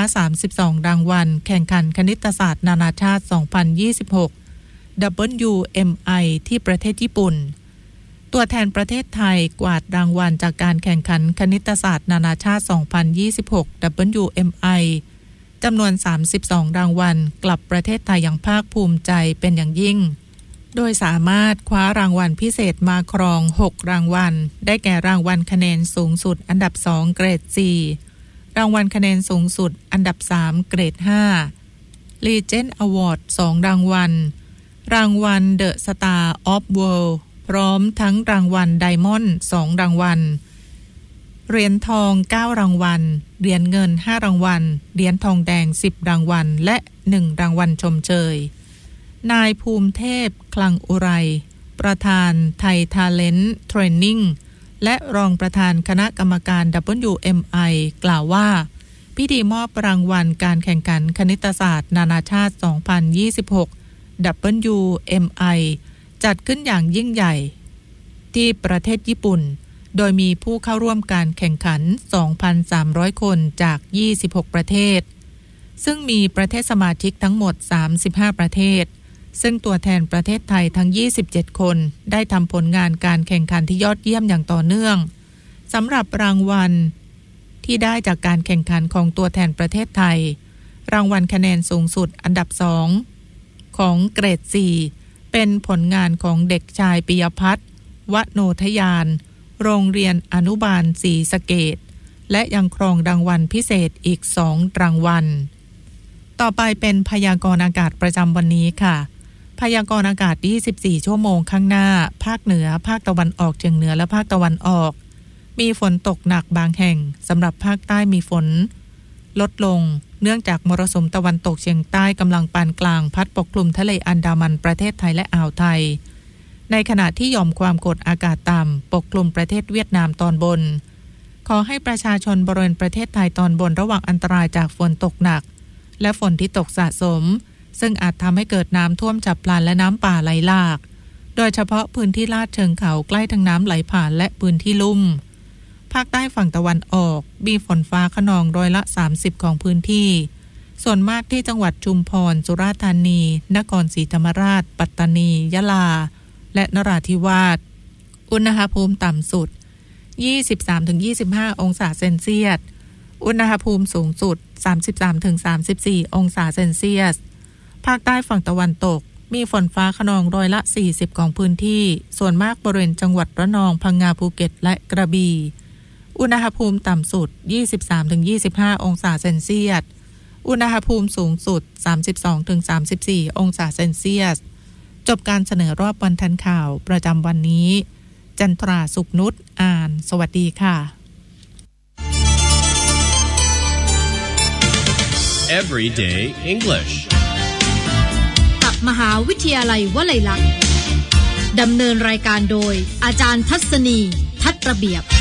32รางวัลแข่งขันคณิตศาสตร์นานาชาติ2026 WMI ที่ประเทศญี่ปุ่นตัวแทนประเทศไทยกวาดรางวัลจากการแข่งขันคณิตศาสตร์นานาชาติ2026 WMI จำนวน32รางวัลกลับประเทศไทยอย่างภาคภูมิใจเป็นอย่างยิ่งโดยสามารถคว้ารางวัลพิเศษมาครอง6รางวัลได้แก่รางวัลคะแนนสูงสุดอันดับ2เกรด4รางวัลคะแนนสูงสุดอันดับ3เกรด5 Legend Award 2รางวัลรางวัล The Star of World พร้อมทั้งรางวัล Diamond 2รางวัลเหรียญทอง9รางวัลเหรียญเงิน5รางวัลเหรียญทองแดง10รางวัลและ1รางวัลชมเชยนายภูมิเทพคลังอุไรประธานไทย Talent Training และรองประธานคณะกรรมการ WMI กล่าวว่าพิธีมอบรางวัลการแข่งขันคณิตศาสตร์นานาชาติ2026 WMI จัดขึ้นอย่างยิ่งใหญ่ที่ประเทศญี่ปุ่นโดยมีผู้เข้าร่วมการแข่งขัน 2,300 คนจาก 26 ประเทศซึ่งมีประเทศสมาชิกทั้งหมด 35 ประเทศซึ่งตัวแทนประเทศไทยทั้ง 27 คนได้ทำผลงานการแข่งขันที่ยอดเยี่ยมอย่างต่อเนื่องสำหรับรางวัลที่ได้จากการแข่งขันของตัวแทนประเทศไทยรางวัลคะแนนสูงสุดอันดับ2ของเกรด4เป็นผลงานของเด็กชายปิยพัฒน์วโนทยานโรงเรียนอนุบาลศรีสะเกษและยังครองรางวัลพิเศษอีก2รางวัลต่อไปเป็นพยากรณ์อากาศประจำวันนี้ค่ะพยากรณ์อากาศ24ชั่วโมงข้างหน้าภาคเหนือภาคตะวันออกเฉียงเหนือและภาคตะวันออกมีฝนตกหนักบางแห่งสำหรับภาคใต้มีฝนลดลงเนื่องจากมรสุมตะวันตกเฉียงใต้กำลังปานกลางพัดปกคลุมทะเลอันดามันประเทศไทยและอ่าวไทยในขณะที่หย่อมความกดอากาศต่ำปกคลุมประเทศเวียดนามตอนบนขอให้ประชาชนบริเวณประเทศไทยตอนบนระวังอันตรายจากฝนตกหนักและฝนที่ตกสะสมซึ่งอาจทำให้เกิดน้ำท่วมฉับพลันและน้ำป่าไหลหลากโดยเฉพาะพื้นที่ลาดเชิงเขาใกล้ทางน้ำไหลผ่านและพื้นที่ลุ่มภาคใต้ฝั่งตะวันออกมีฝนฟ้าคะนองร้อยละ30ของพื้นที่ส่วนมากที่จังหวัดชุมพรสุราษฎร์ธานีนครศรีธรรมราชปัตตานียะลาและนราธิวาสอุณหภูมิต่ำสุด 23-25 องศาเซนเซียสอุณหภูมิสูงสุด 33-34 องศาเซนเซียสภาคใต้ฝั่งตะวันตกมีฝนฟ้าคะนองร้อยละ40ของพื้นที่ส่วนมากบริเวณจังหวัดระนองพังงาภูเก็ตและกระบี่อุณหภูมิต่ำสุด 23-25 องศาเซนเซียสอุณหภูมิสูงสุด 32-34 องศาเซนเซียสจบการเสนอรอบวันทันข่าวประจำวันนี้จันทราสุขนุชอ่านสวัสดีค่ะ Everyday English กับมหาวิทยาลัยวลัยลักษณ์ดำเนินรายการโดยอาจารย์ทัศนีทัศน์ระเบียบ